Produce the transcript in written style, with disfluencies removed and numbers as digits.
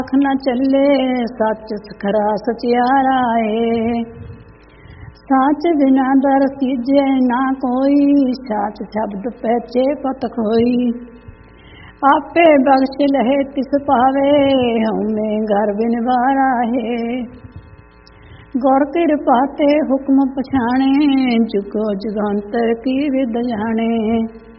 न चले सच सखरा सचियारा है। साच बिना दर सीजे ना कोई, साच शब्द पहचे पत खोई। आपे बख्श लहे तिस पावे, हमें घर बिनवारा है। गौर कृपा ते हुक्म पछाणे, जुगो जुगांतर की विद जाने।